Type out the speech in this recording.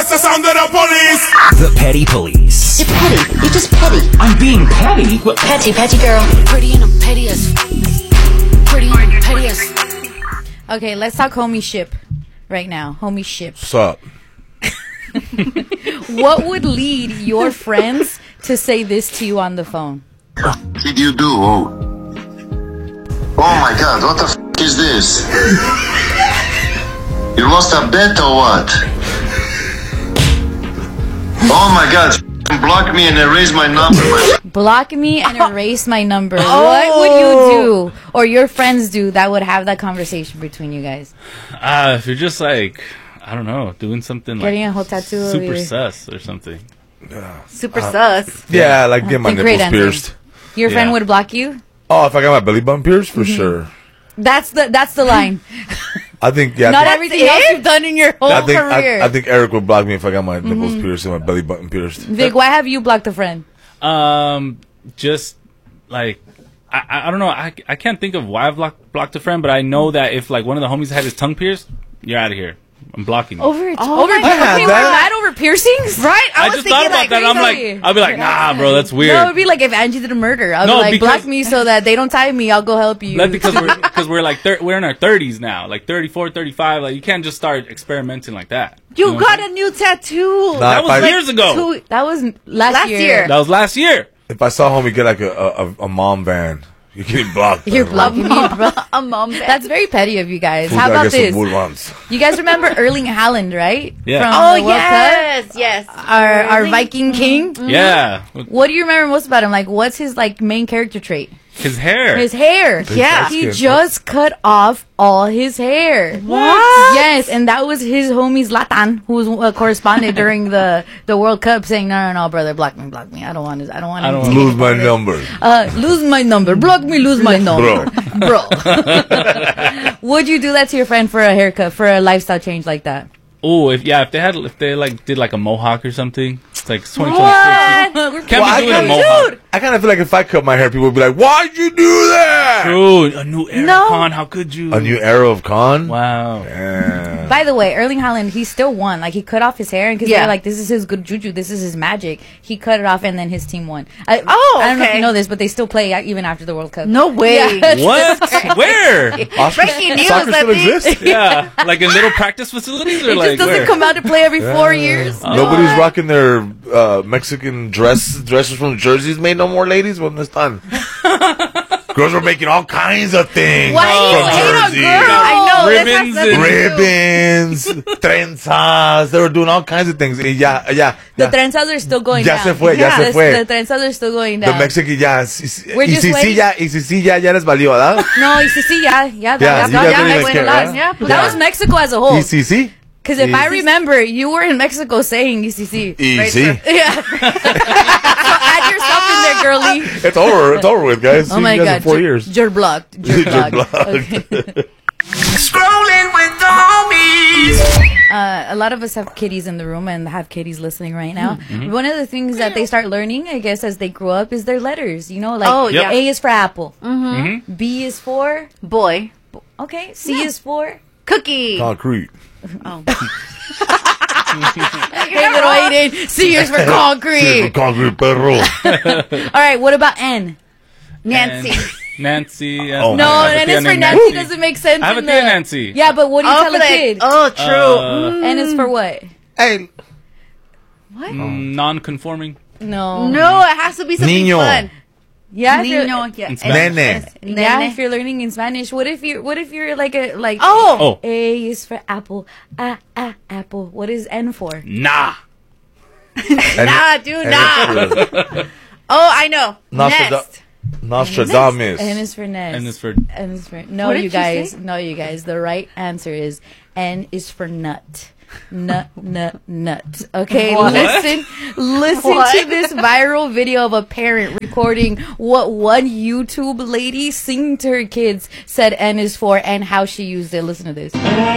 That's the sound of the police. The Petty Police. You're petty. You're just petty. I'm being petty. What? Petty girl. Pretty and I'm petty as pretty and I'm petty as. Okay, let's talk homie ship right now. Homie ship. What's up? What would lead your friends to say this to you on the phone? What did you do? Oh my god, what the f*** is this? You lost a bet or what? Oh my god, block me and erase my number. Block me and erase my number. What would you do, or your friends do, that would have that conversation between you guys? If you're just like, I don't know, doing something Getting like a whole tattoo of super your- sus or something. Super sus. Yeah, like get my The great nipples answer. pierced. Your friend Yeah. would block you? Oh, if I got my belly button pierced, for sure. That's the line. I think, yeah. Not I think, everything else you've done in your whole career. I think Eric would block me if I got my nipples pierced and my belly button pierced. Vic, why have you blocked a friend? Just like I don't know. I can't think of why I've blocked a friend, but I know that if like one of the homies had his tongue pierced, you're out of here. I'm blocking you. Over God. mad over piercings? Right? I just thought about that. And I'm crazy. like, I'll be like, nah, bro, that's weird. No, it would be like if Angie did a murder. I'll No, be like, because- block me so that they don't tie me. I'll go help you. That's because we're like we're in our 30s now, like 34, 35. Like you can't just start experimenting like that. You know got a new tattoo. Nah, That if was I- years ago. that was last year. That was last year. If I saw homie get like a mom van, you're getting blocked. You're blocking me, bro. A mom. That's very petty of you guys. Who's How gotta about get this? some wood ones? You guys remember Erling Haaland, right? Yeah. From Oh the World Cup? yes. Our Viking king. Yeah, What do you remember most about him? Like, what's his like main character trait? his hair. His hair. Yeah. He Skin. just cut off all his hair. What? Yes, and that was his homie Zlatan, who was correspondent during the World Cup, saying, "No, brother, block me. I don't want to. I don't want to Lose my number. lose my number. Block me. Lose my number, bro." Would you do that to your friend for a haircut, for a lifestyle change like that? Oh, if they like did like a mohawk or something. It's like 2026. Can't be doing a mohawk. I kind of feel like if I cut my hair, people would be like, "Why'd you do that?" Dude, a new era, Con. How could you? A new era of con. Wow. Yeah. By the way, Erling Haaland, he still won. Like, he cut off his hair, and because Yeah. they're like, this is his good juju, this is his magic. He cut it off, and then his team won. I don't know if okay. you know this, but they still play even after the World Cup. No way. Yeah. What? Where? Breaking news, Soccer still Lefty. exists? Yeah, like in little practice facilities, or It like just doesn't where? come out to play every 4 years. Nobody's rocking their Mexican dresses from jerseys made no more, ladies. When this time, girls were making all kinds of things Why do you from hate on jerseys. girls? I know. Ribbons This has nothing to do. Ribbons, trenzas. They were doing all kinds of things. Yeah. The trenzas are still going Ya down. se fue, ya se fue. The trenzas are still going The down. Mexican, ya. We're Y just si waiting. sí, ya les valió, ¿verdad? No, y sí, yeah, Yeah, you guys don't even went care, a lot. huh? Yeah, That was Mexico as a whole. Y si sí. Because if I remember, you were in Mexico saying ECC. Y sí. Yeah. So add yourself in there, girly. It's over. It's over with, guys. Oh See my you guys God. in 4 years. You're blocked. You're You're blocked. blocked. Okay. Scrolling with the homies. A lot of us have kiddies in the room and have kiddies listening right now. One of the things that they start learning, I guess, as they grow up is their letters. You know, like Oh, yeah. A is for apple. B is for... Boy. Okay. C is for... Cookie. Concrete. Hey, little Aiden. C is for concrete. Concrete perro. All right. What about N? Nancy. Nancy. Oh, No, I have N is for Nancy. Doesn't make sense. I have a in tia the- Nancy. Yeah, but what do you tell a for kid? Oh, true. N is for what? Hey, Non-conforming. No. No, it has to be something Niño. fun. Yeah. If you're, Niño. Yeah. In Spanish. nene. yeah. Nene. If you're learning in Spanish, what if you're like a like? Oh. A is for apple. Apple. What is N for? Nah. Nah, do not. Oh, I know. Nest. Nostradamus. N is for nest. And it's for N is for no. What did You you guys. say? No, you guys. The right answer is N is for nut. Nut. Okay, What? listen What? to this viral video of a parent recording what one YouTube lady singing to her kids said N is for and how she used it. Listen to this.